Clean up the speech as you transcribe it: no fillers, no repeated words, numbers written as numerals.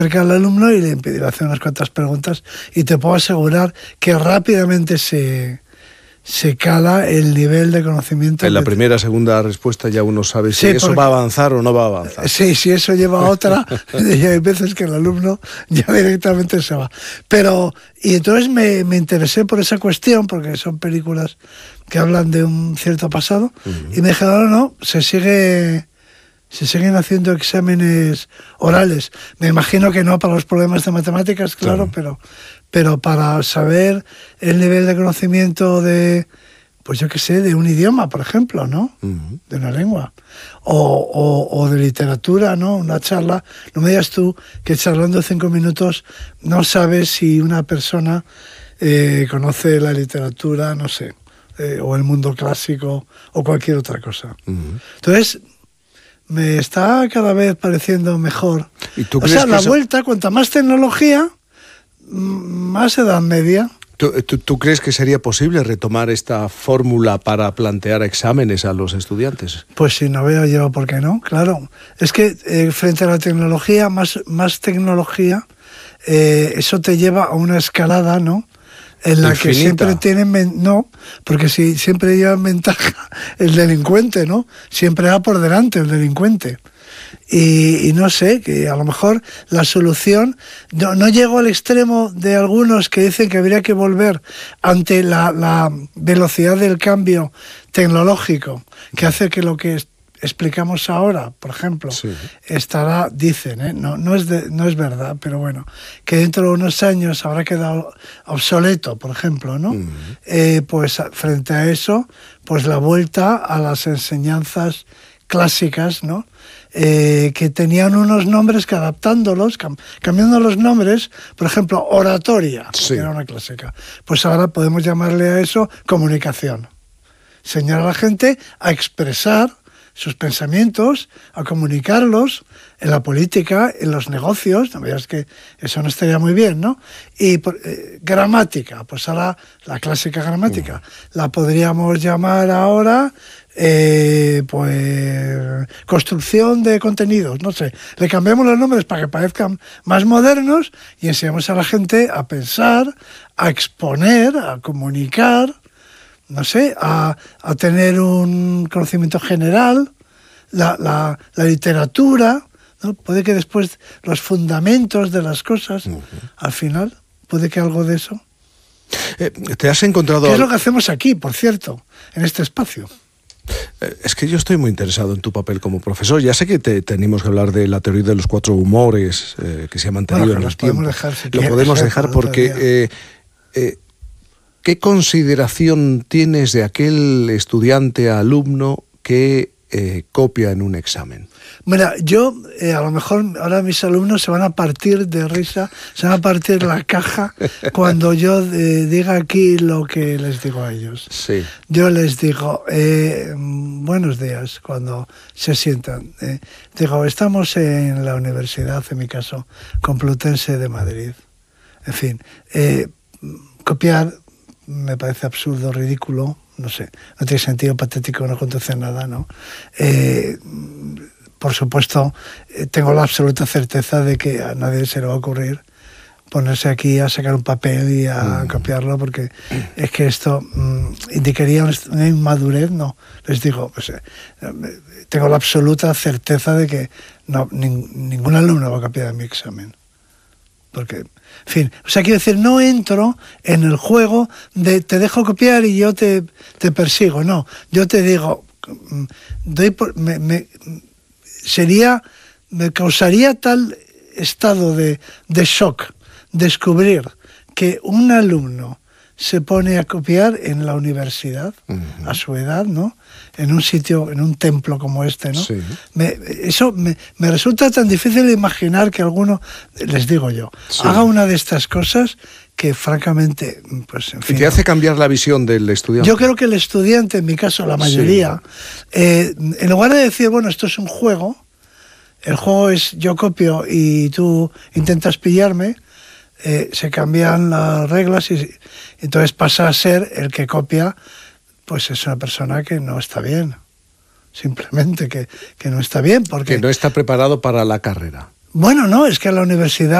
acerca al alumno y le impide hacer unas cuantas preguntas y te puedo asegurar que rápidamente se cala el nivel de conocimiento. En la primera, segunda respuesta ya uno sabe si eso va a avanzar o no va a avanzar. Sí, si eso lleva a otra, y hay veces que el alumno ya directamente se va. Y entonces me interesé por esa cuestión, porque son películas que hablan de un cierto pasado, y me dijeron, no, se siguen haciendo exámenes orales. Me imagino que no para los problemas de matemáticas, claro. Pero para saber el nivel de conocimiento de, pues yo qué sé, de un idioma, por ejemplo, ¿no? De una lengua. O de literatura, ¿no? Una charla. No me digas tú que charlando 5 minutos no sabes si una persona conoce la literatura, no sé, o el mundo clásico o cualquier otra cosa. Entonces, me está cada vez pareciendo mejor. ¿Y tú crees que vuelta, cuanta más tecnología, más edad media. ¿Tú crees que sería posible retomar esta fórmula para plantear exámenes a los estudiantes? Pues sí, no veo yo por qué no, claro. Es que frente a la tecnología, más tecnología, eso te lleva a una escalada, ¿no? En la infinita. Que siempre tienen... No, porque si siempre lleva ventaja el delincuente, ¿no? Siempre va por delante el delincuente. Y no sé, que a lo mejor la solución... No llego al extremo de algunos que dicen que habría que volver ante la velocidad del cambio tecnológico, que hace que lo que explicamos ahora, por ejemplo, estará, dicen, no es verdad, pero bueno, que dentro de unos años habrá quedado obsoleto, por ejemplo, ¿no? Pues frente a eso, pues la vuelta a las enseñanzas clásicas, ¿no? Que tenían unos nombres que adaptándolos, cambiando los nombres, por ejemplo, oratoria, que era una clásica, pues ahora podemos llamarle a eso comunicación. Enseñar a la gente a expresar sus pensamientos, a comunicarlos en la política, en los negocios. No veas que eso no estaría muy bien, ¿no? Y gramática, pues ahora la clásica gramática, la podríamos llamar ahora pues construcción de contenidos, no sé. Le cambiamos los nombres para que parezcan más modernos y enseñamos a la gente a pensar, a exponer, a comunicar, no sé, a tener un conocimiento general, la literatura, ¿no? Puede que después los fundamentos de las cosas, al final, puede que algo de eso. ¿Te has encontrado...? ¿Qué es lo que hacemos aquí, por cierto, en este espacio? Es que yo estoy muy interesado en tu papel como profesor. Ya sé que tenemos que hablar de la teoría de los 4 humores que se ha mantenido en el tiempo. Lo podemos dejar porque... ¿Qué consideración tienes de aquel estudiante, alumno que copia en un examen? Mira, yo a lo mejor ahora mis alumnos se van a partir de risa, se van a partir la caja cuando yo diga aquí lo que les digo a ellos. Sí. Yo les digo, buenos días, cuando se sientan. Digo, estamos en la universidad, en mi caso, Complutense de Madrid. En fin, copiar me parece absurdo, ridículo, no sé, no tiene sentido, patético, no conduce a nada, ¿no? Por supuesto, tengo la absoluta certeza de que a nadie se le va a ocurrir ponerse aquí a sacar un papel y a copiarlo, porque es que esto indicaría una inmadurez, no. Les digo, pues, tengo la absoluta certeza de que ningún alumno va a copiar en mi examen. Porque, en fin, o sea, quiero decir, no entro en el juego de te dejo copiar y yo te persigo, no. Yo te digo, me causaría tal estado de shock descubrir que un alumno se pone a copiar en la universidad, a su edad, ¿no? En un sitio, en un templo como este, ¿no? Sí. Eso me resulta tan difícil de imaginar que alguno, les digo yo, haga una de estas cosas que francamente, pues en fin... ¿Y te hace cambiar la visión del estudiante? Yo creo que el estudiante, en mi caso la mayoría, en lugar de decir, bueno, esto es un juego, el juego es yo copio y tú intentas pillarme, se cambian las reglas y entonces pasa a ser el que copia, pues es una persona que no está bien, simplemente que no está bien. Porque que no está preparado para la carrera. Bueno, no, es que la universidad